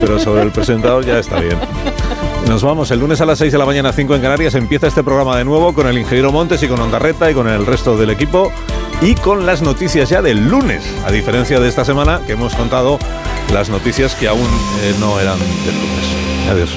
pero sobre el presentador ya está bien. Nos vamos, el lunes a las 6 de la mañana, 5 en Canarias, empieza este programa de nuevo con el ingeniero Montes y con Ondarreta y con el resto del equipo y con las noticias ya del lunes, a diferencia de esta semana que hemos contado las noticias que aún no eran del lunes. Adiós.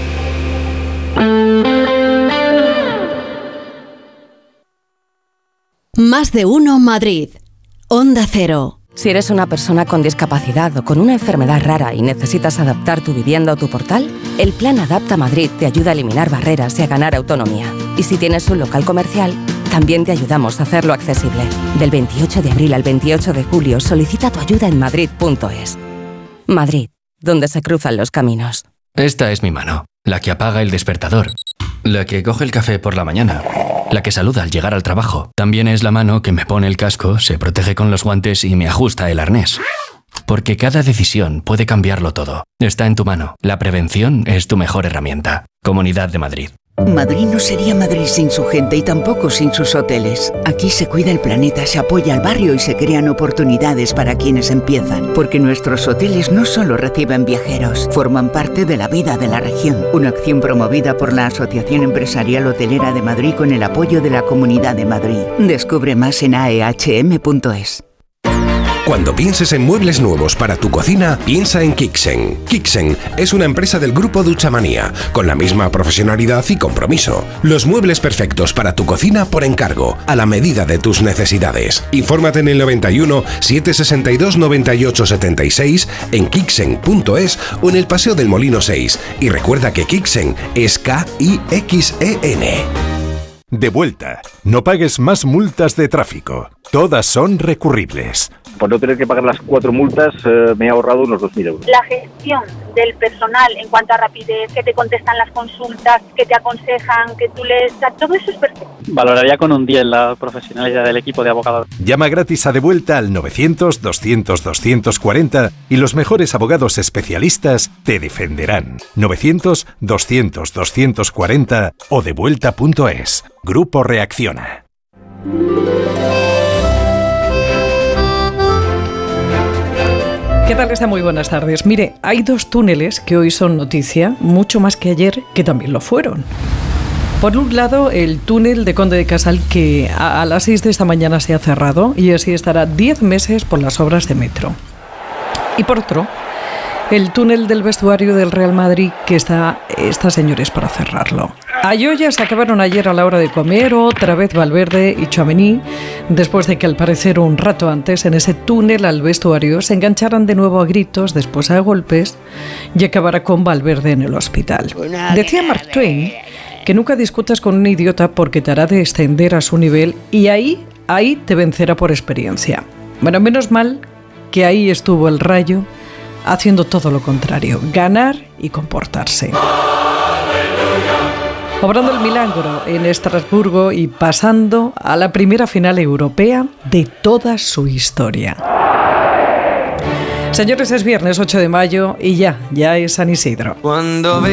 Más de uno Madrid. Onda Cero. Si eres una persona con discapacidad o con una enfermedad rara y necesitas adaptar tu vivienda o tu portal, el Plan Adapta Madrid te ayuda a eliminar barreras y a ganar autonomía. Y si tienes un local comercial, también te ayudamos a hacerlo accesible. Del 28 de abril al 28 de julio, solicita tu ayuda en madrid.es. Madrid, donde se cruzan los caminos. Esta es mi mano, la que apaga el despertador, la que coge el café por la mañana, la que saluda al llegar al trabajo. También es la mano que me pone el casco, se protege con los guantes y me ajusta el arnés. Porque cada decisión puede cambiarlo todo. Está en tu mano. La prevención es tu mejor herramienta. Comunidad de Madrid. Madrid no sería Madrid sin su gente y tampoco sin sus hoteles. Aquí se cuida el planeta, se apoya al barrio y se crean oportunidades para quienes empiezan. Porque nuestros hoteles no solo reciben viajeros, forman parte de la vida de la región. Una acción promovida por la Asociación Empresarial Hotelera de Madrid con el apoyo de la Comunidad de Madrid. Descubre más en aehm.es. Cuando pienses en muebles nuevos para tu cocina, piensa en Kixen. Kixen es una empresa del grupo Duchamanía, con la misma profesionalidad y compromiso. Los muebles perfectos para tu cocina por encargo, a la medida de tus necesidades. Infórmate en el 91 762 98 76, en Kixen.es o en el Paseo del Molino 6. Y recuerda que Kixen es K-I-X-E-N. De vuelta. No pagues más multas de tráfico. Todas son recurribles. Por no tener que pagar las 4 multas, me he ahorrado unos 2.000 euros. La gestión del personal en cuanto a rapidez, que te contestan las consultas, que te aconsejan, que tú lees, todo eso es perfecto. Valoraría con un 10 la profesionalidad del equipo de abogados. Llama gratis a De Vuelta al 900-200-240 y los mejores abogados especialistas te defenderán. 900-200-240 o devuelta.es. Grupo Reacciona. ¿Qué tal? Está muy buenas tardes. Mire, hay 2 túneles que hoy son noticia, mucho más que ayer, que también lo fueron. Por un lado, el túnel de Conde de Casal, que a las 6 de esta mañana se ha cerrado y así estará 10 meses por las obras de metro. Y por otro, el túnel del vestuario del Real Madrid, que está, señores, para cerrarlo. Ayollas acabaron ayer a la hora de comer, otra vez Valverde y Tchouaméni, después de que al parecer un rato antes en ese túnel al vestuario se engancharan de nuevo a gritos, después a golpes, y acabara con Valverde en el hospital. Decía Mark Twain que nunca discutas con un idiota porque te hará descender a su nivel y ahí te vencerá por experiencia. Bueno, menos mal que ahí estuvo el Rayo haciendo todo lo contrario, ganar y comportarse. Obrando el milagro en Estrasburgo y pasando a la primera final europea de toda su historia. Señores, es viernes 8 de mayo y ya es San Isidro. Cuando